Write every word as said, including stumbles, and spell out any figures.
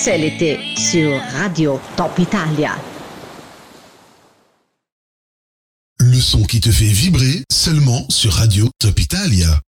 c'est l'été sur Radio Top Italia. Le son qui te fait vibrer seulement sur Radio Top Italia.